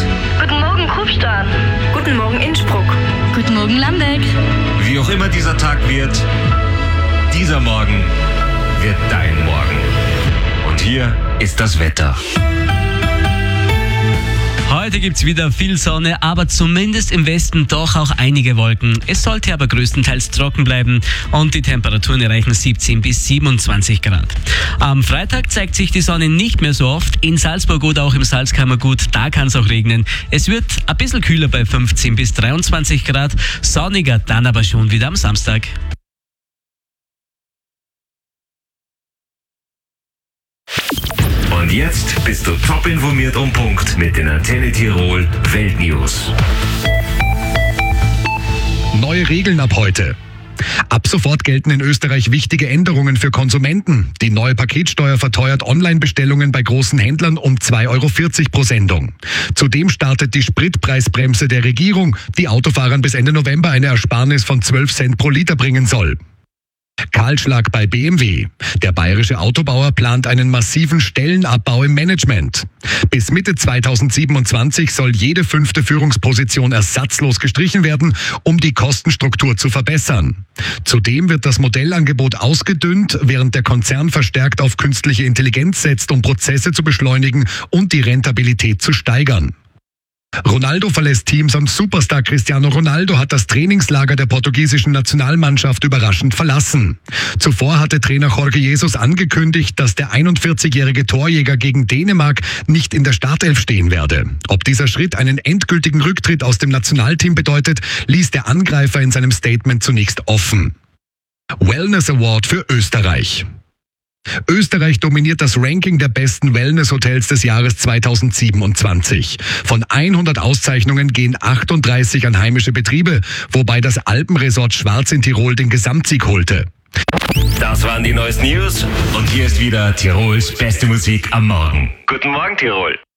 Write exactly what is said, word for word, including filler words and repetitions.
Linz. Guten Morgen, Kufstein. Guten Morgen, Innsbruck. Guten Morgen, Lamberg. Wie auch immer dieser Tag wird, dieser Morgen wird dein Morgen. Und hier ist das Wetter. Heute gibt's wieder viel Sonne, aber zumindest im Westen doch auch einige Wolken. Es sollte aber größtenteils trocken bleiben und die Temperaturen erreichen siebzehn bis siebenundzwanzig Grad. Am Freitag zeigt sich die Sonne nicht mehr so oft. In Salzburg oder auch im Salzkammergut, da kann es auch regnen. Es wird ein bisschen kühler bei fünfzehn bis dreiundzwanzig Grad, sonniger dann aber schon wieder am Samstag. Und jetzt bist du top informiert um Punkt mit den Antenne Tirol Weltnews. Neue Regeln ab heute. Ab sofort gelten in Österreich wichtige Änderungen für Konsumenten. Die neue Paketsteuer verteuert Online-Bestellungen bei großen Händlern um zwei Euro vierzig pro Sendung. Zudem startet die Spritpreisbremse der Regierung, die Autofahrern bis Ende November eine Ersparnis von zwölf Cent pro Liter bringen soll. Kahlschlag bei B M W. Der bayerische Autobauer plant einen massiven Stellenabbau im Management. Bis Mitte zweitausendsiebenundzwanzig soll jede fünfte Führungsposition ersatzlos gestrichen werden, um die Kostenstruktur zu verbessern. Zudem wird das Modellangebot ausgedünnt, während der Konzern verstärkt auf künstliche Intelligenz setzt, um Prozesse zu beschleunigen und die Rentabilität zu steigern. Ronaldo verlässt Team samt Superstar Cristiano Ronaldo hat das Trainingslager der portugiesischen Nationalmannschaft überraschend verlassen. Zuvor hatte Trainer Jorge Jesus angekündigt, dass der einundvierzigjährige Torjäger gegen Dänemark nicht in der Startelf stehen werde. Ob dieser Schritt einen endgültigen Rücktritt aus dem Nationalteam bedeutet, ließ der Angreifer in seinem Statement zunächst offen. Wellness Award für Österreich. Österreich dominiert das Ranking der besten Wellness-Hotels des Jahres zweitausendsiebenundzwanzig. Von hundert Auszeichnungen gehen achtunddreißig an heimische Betriebe, wobei das Alpenresort Schwarz in Tirol den Gesamtsieg holte. Das waren die neuesten News und hier ist wieder Tirols beste Musik am Morgen. Guten Morgen, Tirol.